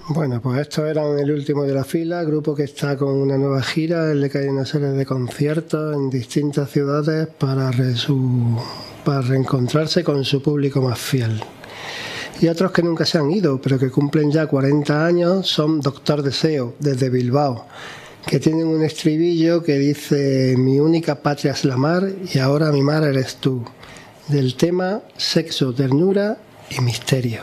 Bueno, pues estos eran el último de la fila, grupo que está con una nueva gira, el de que hay una serie de conciertos en distintas ciudades para reencontrarse con su público más fiel. Y otros que nunca se han ido, pero que cumplen ya 40 años, son Doctor Deseo, desde Bilbao, que tienen un estribillo que dice: mi única patria es la mar y ahora mi mar eres tú, del tema Sexo, Ternura y Misterio.